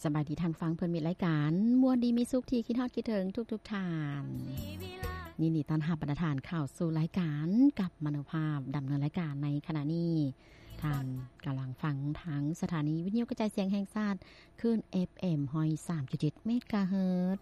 สบายดีทางฟังเพิ่นมีรายการม่วนดีมีสุขที่คิดฮอดคิดถึงทุกๆท่านนี่ต้อนรับประธานเข้าสู่รายการกับมโนภาพดำเนินรายการในขณะนี้ท่านกำลังฟังทางสถานีวิทยุกระจายเสียงแห่งชาติคลื่น FM 103.7 เมกะเฮิรตซ์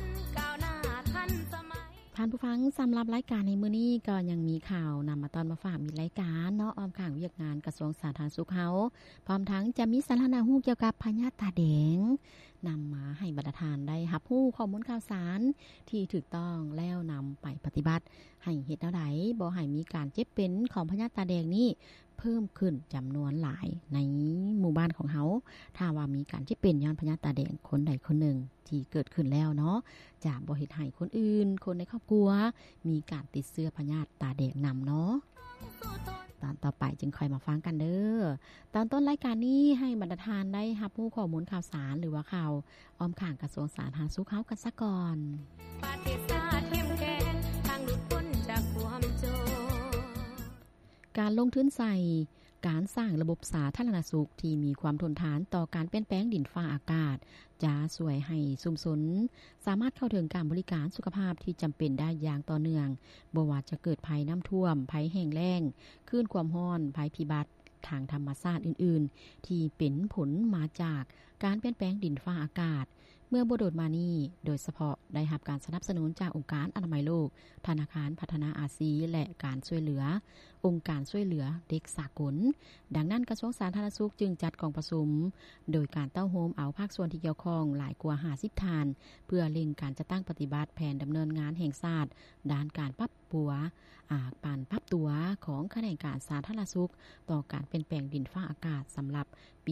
ท่านผู้ฟังสำหรับรายการในมื้อนี้ก็ยังมีข่าวนำมาตอนมาฝากมีรายการเนาะอ้อมข้างเวียกงานกระทรวงสาธารณสุขเฮาพร้อมทั้งจะมีสาระฮู้เกี่ยวกับพยาธิตาแดงนำมาให้บรรดาทานได้รับรู้ข้อมูลข่าวสารที่ถูกต้องแล้วนำไปปฏิบัติให้เฮ็ดแนวใดบ่ให้มีการเจ็บเป็นของพยาธิตาแดงนี้เพิ่มขึ้นจำนวนหลายในหมู่บ้านของเฮาถ้าว่ามีการเจ็บเป็นย้อนพยาธิตาแดงคนใดคนหนึ่งที่เกิดขึ้นแล้วเนาะจะบ่เฮ็ดให้คนอื่นคนในครอบครัวมีการติดเชื้อพยาธิตาแดงนำเนาะตอนต่อไปจึงค่อยมาฟังกันเด้อตอนต้นรายการนี้ให้บรรดาทานได้รับรู้ข้อมูลข่าวสารหรือว่าข่าวอ้อมข้างกระทรวงสาธารณสุขเฮากันซะก่อนประเทศชาติเข้มแข็งทางหลุดพ้นจากความจนการลงทุนใส่การสร้างระบบสาธารณสุขที่มีความทนทานต่อการเปลี่ยนแปลงดินฟ้าอากาศจะช่วยให้ชุมชนสามารถเข้าถึงการบริการสุขภาพที่จำเป็นได้อย่างต่อเนื่องบ่ว่าจะเกิดภัยน้ำท่วมภัยแห้งแล้งคลื่นความร้อนภัยพิบัติทางธรรมชาติอื่นๆที่เป็นผลมาจากการเปลี่ยนแปลงดินฟ้าอากาศเมื่อบ่โดดมานี้โดยเฉพาะได้รับการสนับสนุนจากองค์การอนามัยโลกธนาคารพัฒนาอาเซียนและการช่วยเหลือองค์การช่วยเหลือเด็กสากลดังนั้นกระทรวงสาธารณสุขจึงจัดกองประชุมโดยการเต้าโฮมเอาภาคส่วนที่เกี่ยวข้องหลายกว่า50ท่านเพื่อเร่งการจัดตั้งปฏิบัติแผนดำเนินงานแห่งชาติด้านการปรับตัวของคณะกรรมการสาธารณสุขต่อการเปลี่ยนแปลงดินฟ้าอากาศสำหรับปี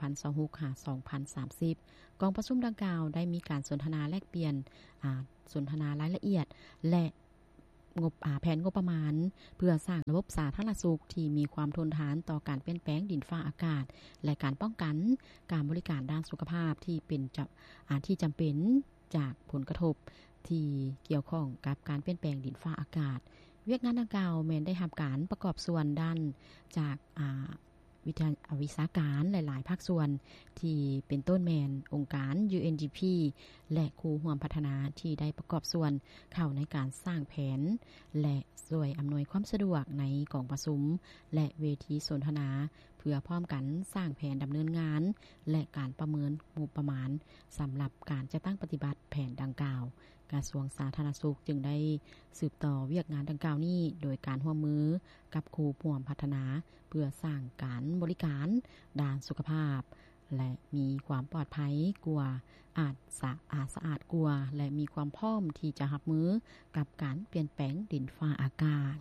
2026-2030 กองประชุมดังกล่าวได้มีการสนทนาแลกเปลี่ยนสนทนารายละเอียดและแผนงบประมาณเพื่อสร้างระบบสาธารณสุขที่มีความทนทานต่อการเปลี่ยนแปลงดินฟ้าอากาศและการป้องกันการบริการด้านสุขภาพที่เป็นที่จำเป็นจากผลกระทบที่เกี่ยวข้องกับการเปลี่ยนแปลงดินฟ้าอากาศเวียกงานดังกล่าวแม้นได้รับการประกอบส่วนด้านจากวิชาการหลายๆภาคส่วนที่เป็นต้นแมนองค์การ UNDP และครูร่วมพัฒนาที่ได้ประกอบส่วนเข้าในการสร้างแผนและช่วยอำนวยความสะดวกในกองประชุมและเวทีสนทนาเพื่อพร้อมกันสร้างแผนดำเนินงานและการประเมินงบประมาณสำหรับการจะตั้งปฏิบัติแผนดังกล่าวกระทรวงสาธารณสุขจึงได้สืบต่อเวียกงานดังกล่าวนี้โดยการร่วมมือกับครูร่วมพัฒนาเพื่อสร้างการบริการด้านสุขภาพและมีความปลอดภัยกว่าสะอาดกว่าและมีความพร้อมที่จะรับมือกับการเปลี่ยนแปลงดินฟ้าอากาศ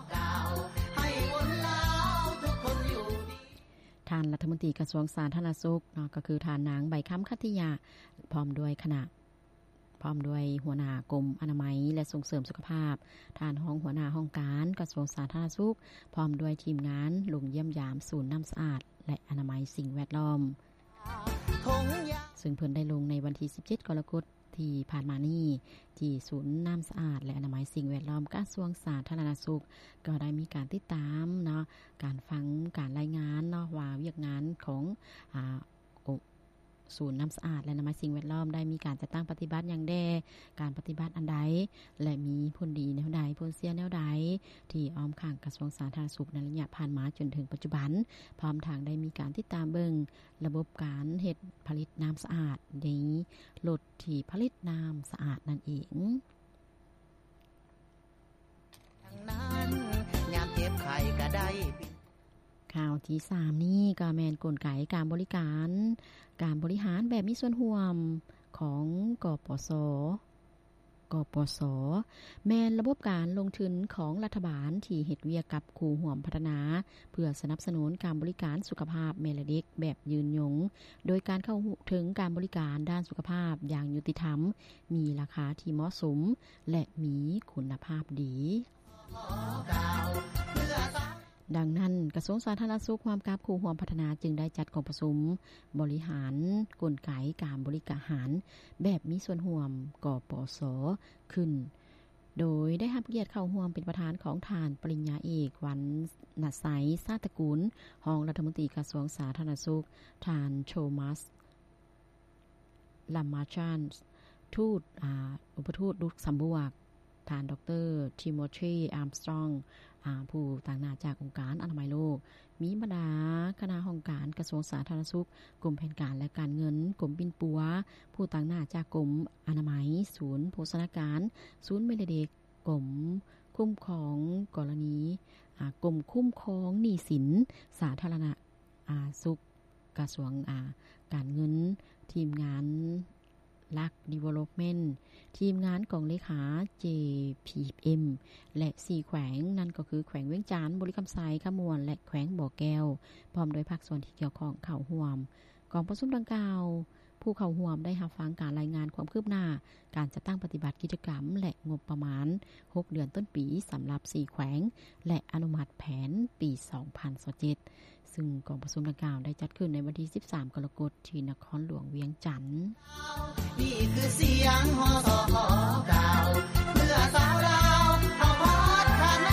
ท่านรัฐมนตรีกระทรวงสาธารณสุขก็คือท่านนางใบคำคัตติยาพร้อมด้วยหัวหน้ากรมอนามัยและส่งเสริมสุขภาพท่านหัวหน้าห้องการกระทรวงสาธารณสุขพร้อมด้วยทีมงานลงเยี่ยมยามศูนย์น้ำสะอาดและอนามัยสิ่งแวดล้อมซึ่งเพิ่นได้ลงในวันที่17กรกฎาคมที่ผ่านมานี้ที่ศูนย์น้ำสะอาดและอนามัยสิ่งแวดล้อมกระทรวงสาธารณสุขก็ได้มีการติดตามเนาะการฟังการรายงานเนาะว่าเวียกงานของศูนย์น้ำสะอาดและอนามัยสิ่งแวดล้อมได้มีการจัดตั้งปฏิบัติอย่างแดการปฏิบัติอันใดและมีผลดีแนวใดผลเสียแนวใดที่อ้อมข้างกระทรวงสาธารณสุขในระยะผ่านมาจนถึงปัจจุบันพร้อมทางได้มีการติดตามเบิ่งระบบการเฮ็ดผลิตน้ำสะอาดนี้ลดที่ผลิตน้ำสะอาดนั่นเองทั้งนั้นยามเจ็บไข้ก็ได้ข่าวที่3นี้ก็แม่นกลไกการบริหารแบบมีส่วนร่วมของกปส.แม่นระบบการลงทุนของรัฐบาลที่เฮ็ดเวียกกับครูร่วมพัฒนาเพื่อสนับสนุนการบริการสุขภาพแม่และเด็กแบบยืนยงโดยการเข้าถึงการบริการด้านสุขภาพอย่างยุติธรรมมีราคาที่เหมาะสมและมีคุณภาพดีดังนั้นกระทรวงสาธารณสุขร่วมกับครูร่วมพัฒนาจึงได้จัดกองประชุมบริหารกลไกการบริการแบบมีส่วนร่วมกปส.ขึ้นโดยได้รับเกียรติเข้าร่วมเป็นประธานของท่านปริญญาเอกวรรณชัยชาติกุลรองรัฐมนตรีกระทรวงสาธารณสุขท่านโทมัสลัมมาชันทูตอุปทูตลุกซัมเบิร์กท่านดร.ทิโมธีอาร์มสตรองผู้ต่างหน้าจากองค์การอนามัยโลกมีบรรดาคณะองค์การกระทรวงสาธารณสุขกรมแผนการและการเงินกรมบินปัวผู้ต่างหน้าจากกรมอนามัยศูนย์โภชนาการศูนย์เมลเด็กกรมคุ้มครองกรณีกรมคุ้มครองหนี้สินสาธารณสุขกระทรวงการเงินทีมงานลัก Development ทีมงานกองเลขา JPM และ4แขวงนั่นก็คือแขวงเวียงจันทน์บริคำไซขมวนและแขวงบ่อแก้วพร้อมโดยภาคส่วนที่เกี่ยวข้องเข้าร่วมกองประชุมดังกล่าวผู้เข้าร่วมได้รับฟังการรายงานความคืบหน้าการจัดตั้งปฏิบัติกิจกรรมและงบประมาณ6เดือนต้นปีสำหรับ4แขวงและอนุมัติแผนปี2027ซึ่งกองประชุมดังกล่าวได้จัดขึ้นในวันที่13กรกฎาคมที่นครหลวงเวียงจันทน์นี่คือเสียงฮสกกล่าวเมื่อสาวลาวเฮาพัฒนา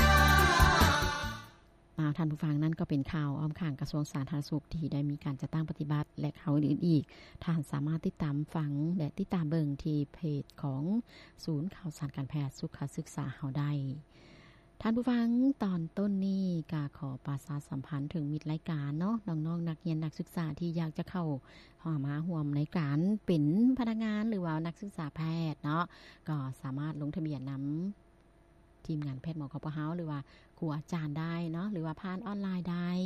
ท่านผู้ฟังนั้นก็เป็นข่าวอ้อมข้างกระทรวงสาธารณสุขที่ได้มีการจัดตั้งปฏิบัติและข่าวอื่นๆอีกท่านสามารถติดตามฟังและติดตามเบิ่งที่เพจของศูนย์ข่าวสารการแพทย์สุขศึกษาเฮาได้ท่านผู้ฟังตอนต้นนี้ก็ขอประชาสัมพันธ์ถึงมิตรรายการเนาะน้องๆนักเรียนนักศึกษาที่อยากจะเข้ามาร่วมในการเป็นพนักงานหรือว่านักศึกษาแพทย์เนาะก็สามารถลงทะเบียนนำทีมงานแพทย์หมอคปเฮาหรือว่าครูอาจารย์ได้เนาะหรือว่าผ่านออนไลน์ได้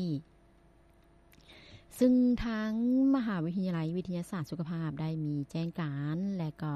ซึ่งทางมหาวิทยาลัยวิทยาศาสตร์สุขภาพได้มีแจ้งการและก็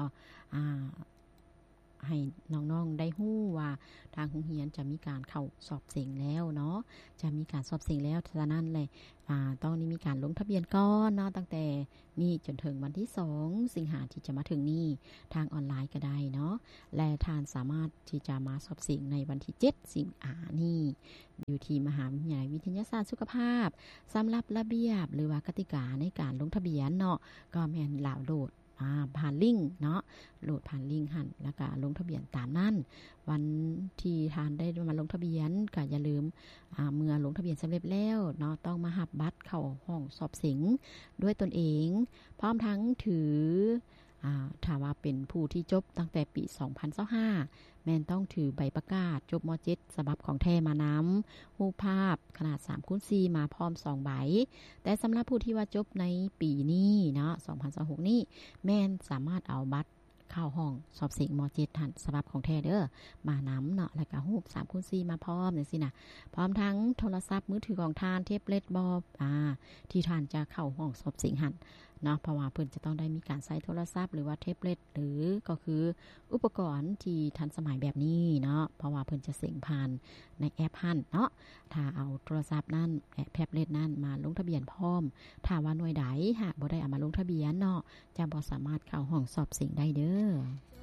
ให้น้องๆได้ฮู้ว่าทางโรงเรียนจะมีการเข้าสอบเสียงแล้วเนาะจะมีการสอบเสียงแล้วฉะนั้นเลยต้องนี้มีการลงทะเบียนก่อนเนาะตั้งแต่นี้จนถึงวันที่2สิงหาคมที่จะมาถึงนี้ทางออนไลน์ก็ได้เนาะและท่านสามารถที่จะมาสอบเสียงในวันที่7สิงหาคมนี้อยู่ที่มหาวิทยาลัยวิทยาศาสตร์สุขภาพสำหรับระเบียบหรือว่ากติกาในการลงทะเบียนเนาะก็แม่นลาวโดดผ่านลิงก์เนาะโหลดผ่านลิงก์หั่นแล้วก็ลงทะเบียนตามนั้นวันที่ท่านได้มาลงทะเบียนก็อย่าลืมเมื่อลงทะเบียนสำเร็จแล้วเนาะต้องมารับบัตรเข้าห้องสอบเสียงด้วยตนเองพร้อมทั้งถือถ้าว่าเป็นผู้ที่จบตั้งแต่ปี2025แม่นต้องถือใบประกาศจบม.7 ฉบับของแท้มานำรูปภาพขนาด 3x4 มาพร้อม2ใบแต่สำหรับผู้ที่ว่าจบในปีนี้เนาะ2026นี้แม่นสามารถเอาบัตรเข้าห้องสอบเสียงม.7 ทันฉบับของแท้เด้อมานำเนาะแล้วก็รูป 3x4 มาพร้อมจังซี่น่ะพร้อมทั้งโทรศัพท์มือถือของท่านแท็บเล็ตบ่ที่ท่านจะเข้าห้องสอบเสียงหั่นเนาะเพราะว่าเพิ่นจะต้องได้มีการใช้โทรศัพท์หรือว่าแท็บเล็ตหรือก็คืออุปกรณ์ที่ทันสมัยแบบนี้เนาะเพราะว่าเพิ่นจะเสียงผ่านในแอปหั่นเนาะถ้าเอาโทรศัพท์นั่นแท็บเล็ตนั่นมาลงทะเบียนพร้อมถ้าว่าหน่วยใดหากบ่ได้เอามาลงทะเบียนเนาะจะบ่สามารถเข้าห้องสอบเสียงได้เด้อ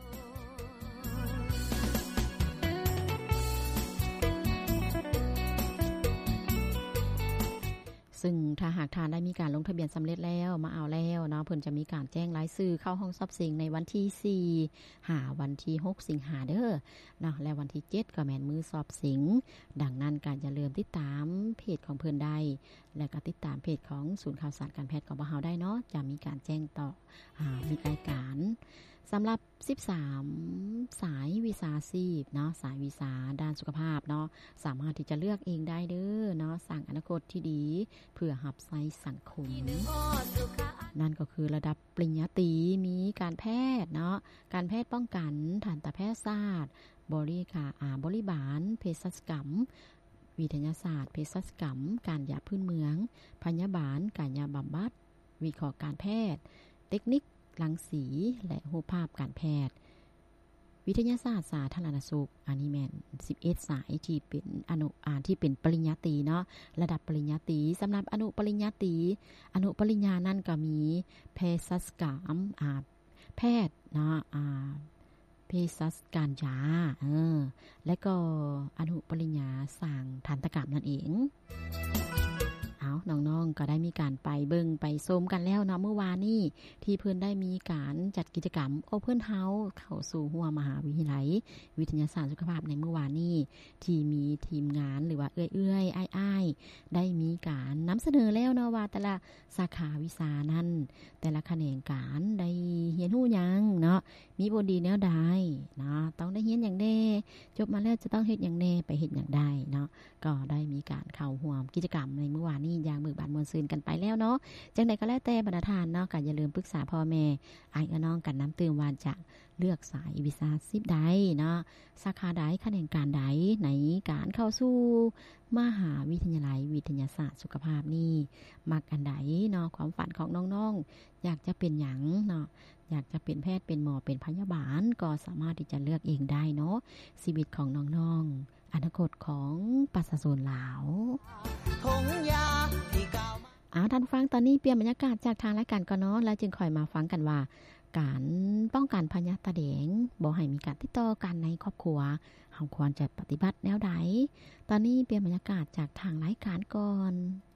ซึ่งถ้าหากทานได้มีการลงทะเบียนสำเร็จแล้วมาเอาแล้วเนาะเพิ่นจะมีการแจ้งรายชื่อเข้าห้องสอบเสียงในวันที่4วันที่6สิงหาคมเด้อเนาะและวันที่7ก็แม่นมื้อสอบเสียงดังนั้นก็อย่าลืมติดตามเพจของเพิ่นได้และก็ติดตามเพจของศูนย์ข่าวสารการแพทย์ของบ่เฮาได้เนาะจะมีการแจ้งต่อมีรายการสำหรับ13สายวิชาชีพเนาะสายวิชาด้านสุขภาพเนาะสามารถที่จะเลือกเองได้เด้อเนาะสร้างอนาคตที่ดีเพื่อรับใช้สังคมนั่นก็คือระดับปริญญาตรีมีการแพทย์เนาะการแพทย์ป้องกันทันตแพทยศาสตร์บริบาลเภสัชกรรมวิทยาศาสตร์เภสัชกรรมการยาพื้นเมืองพยาบาลการยาบำบัดวิเคราะห์การแพทย์เทคนิครังสีและรูปภาพการแพทย์วิทยาศาสตร์สาธารณสุขอันนี้แม่น11สายที่เป็นที่เป็นปริญญาตรีเนาะระดับปริญญาตรีสำหรับอนุปริญญาตรีอนุปริญญานั่นก็มีเภสัชกรรมแพทย์เนาะเภสัชการยาและก็อนุปริญญาสร้างทันตกรรมนั่นเองเอาน้องๆก็ได้มีการไปเบิ่งไปชมกันแล้วเนาะเมื่อวานนี้ที่เพิ่นได้มีการจัดกิจกรรม Open House เข้าสู่หัวมหาวิทยาลัยวิทยาศาสตร์สุขภาพในเมื่อวานนี้ที่มีทีมงานหรือว่าเอื้อยๆอ้ายๆได้มีการนำเสนอแล้วเนาะว่าแต่ละสาขาวิชานั้นแต่ละแขนงการได้เรียนรู้หยังเนาะมีบทดีแนวใดเนาะต้องได้เรียนหยังแน่จบมาแล้วจะต้องเฮ็ดหยังแน่ไปเฮ็ดหยังได้เนาะก็ได้มีการเข้าร่วมกิจกรรมในเมื่อวานนี้อย่างเบิกบานมวลซืนกันไปแล้วเนาะจังได๋ก็แล้วแต่บรรดาท่านเนาะก็อย่าลืมปรึกษาพ่อแม่อ้ายกับน้องกันน้ำตื่มว่าจะเลือกสายวิชาชีพใดเนาะสาขาใดแขนงการใดในการเข้าสู่มหาวิทยาลัยวิทยาศาสตร์สุขภาพนี่มักอันใดเนาะความฝันของน้องๆอยากจะเป็นหยังเนาะอยากจะเป็นแพทย์เป็นหมอเป็นพยาบาลก็สามารถที่จะเลือกเองได้เนาะชีวิตของน้องๆอนาคตของประชาชนลาวท่านฟังตอนนี้เปลี่ยนบรรยากาศจากทางรายการก่อนเนาะแล้วจึงค่อยมาฟังกันว่าการป้องกันพยาธิตาแดงบ่ให้มีการติดต่อกันในครอบครัวเฮาควรจะปฏิบัติแนวใดตอนนี้เปลี่ยนบรรยากาศจากทางรายการก่อน